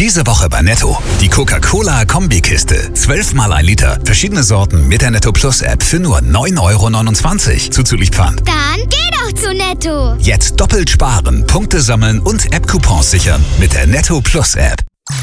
Diese Woche bei Netto. Die Coca-Cola-Kombikiste. 12 mal 1 Liter. Verschiedene Sorten mit der Netto Plus App für nur 9,29 € zuzüglich Pfand. Dann geh doch zu Netto. Jetzt doppelt sparen, Punkte sammeln und App-Coupons sichern mit der Netto Plus App.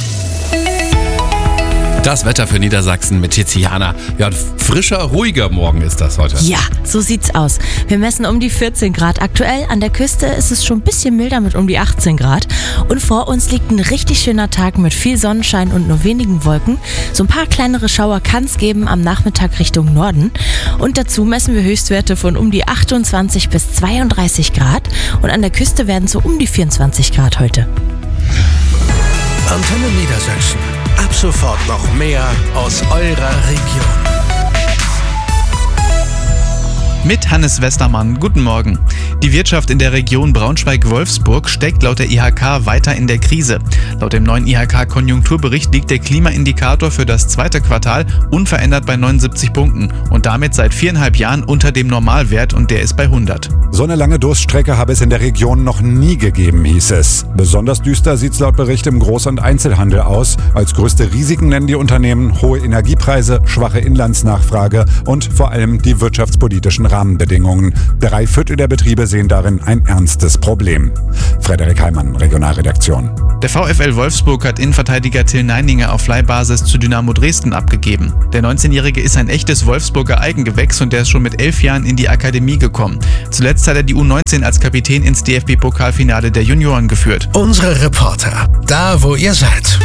Das Wetter für Niedersachsen mit Tiziana. Ja, frischer, ruhiger Morgen ist das heute. Ja, so sieht's aus. Wir messen um die 14 Grad aktuell. An der Küste ist es schon ein bisschen milder mit um die 18 Grad. Und vor uns liegt ein richtig schöner Tag mit viel Sonnenschein und nur wenigen Wolken. So ein paar kleinere Schauer kann es geben am Nachmittag Richtung Norden. Und dazu messen wir Höchstwerte von um die 28 bis 32 Grad. Und an der Küste werden es so um die 24 Grad heute. Antenne Niedersachsen. Ab sofort noch mehr aus eurer Region. Mit Hannes Westermann. Guten Morgen. Die Wirtschaft in der Region Braunschweig-Wolfsburg steckt laut der IHK weiter in der Krise. Laut dem neuen IHK-Konjunkturbericht liegt der Klimaindikator für das zweite Quartal unverändert bei 79 Punkten und damit seit 4,5 Jahren unter dem Normalwert und der ist bei 100. So eine lange Durststrecke habe es in der Region noch nie gegeben, hieß es. Besonders düster sieht es laut Bericht im Groß- und Einzelhandel aus. Als größte Risiken nennen die Unternehmen hohe Energiepreise, schwache Inlandsnachfrage und vor allem die wirtschaftspolitischen Rahmenbedingungen. 3/4 der Betriebe sehen darin ein ernstes Problem. Frederik Heimann, Regionalredaktion. Der VfL Wolfsburg hat Innenverteidiger Till Neininger auf Leihbasis zu Dynamo Dresden abgegeben. Der 19-Jährige ist ein echtes Wolfsburger Eigengewächs und der ist schon mit 11 Jahren in die Akademie gekommen. Zuletzt hat er die U19 als Kapitän ins DFB-Pokalfinale der Junioren geführt. Unsere Reporter, da wo ihr seid.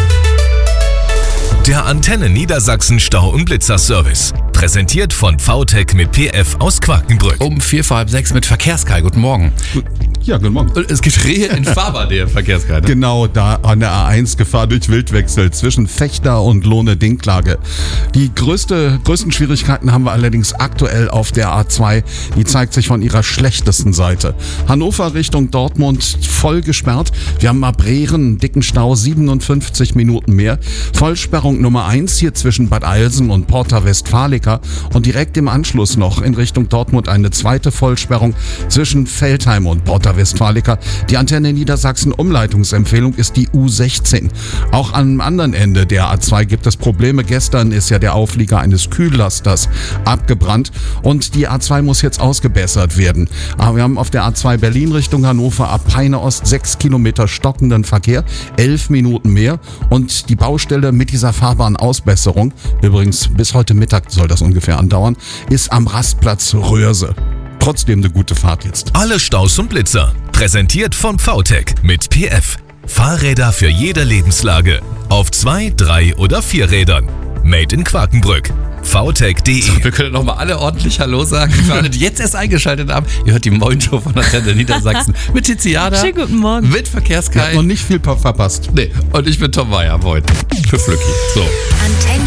Der Antenne Niedersachsen Stau- und Blitzer-Service. Präsentiert von VTech mit PF aus Quakenbrück. Um 5:45 mit Verkehrskai. Guten Morgen. Ja, guten Morgen. Es gibt Rehe in Fahrbahn, Verkehrskai. Ne? Genau, da an der A1 Gefahr durch Wildwechsel zwischen Fechter und Lohne-Dinklage. Die größten Schwierigkeiten haben wir allerdings aktuell auf der A2. Die zeigt sich von ihrer schlechtesten Seite. Hannover Richtung Dortmund voll gesperrt. Wir haben ab Brehren einen dicken Stau, 57 Minuten mehr. Vollsperrung Nummer 1 hier zwischen Bad Eilsen und Porta Westfalica. Und direkt im Anschluss noch in Richtung Dortmund eine zweite Vollsperrung zwischen Veltheim und Porta Westfalica. Die Antenne Niedersachsen Umleitungsempfehlung ist die U16. Auch am anderen Ende der A2 gibt es Probleme. Gestern ist ja der Auflieger eines Kühllasters abgebrannt und die A2 muss jetzt ausgebessert werden. Aber wir haben auf der A2 Berlin Richtung Hannover ab Peine Ost 6 Kilometer stockenden Verkehr, 11 Minuten mehr und die Baustelle mit dieser Fahrbahnausbesserung, übrigens bis heute Mittag soll das ungefähr andauern, ist am Rastplatz Röhrse. Trotzdem eine gute Fahrt jetzt. Alle Staus und Blitzer. Präsentiert von VTech mit PF. Fahrräder für jede Lebenslage. Auf 2, 3 oder 4 Rädern. Made in Quakenbrück. VTech.de. So, wir können nochmal alle ordentlich Hallo sagen. Für alle, die jetzt erst eingeschaltet haben, ihr hört die Morgenshow von Antenne Niedersachsen mit Tiziana. Schönen guten Morgen. Mit Verkehrskai. Noch nicht viel verpasst. Nee, und ich bin Tom Meyer. Moin. Für Flücki. So. Antenne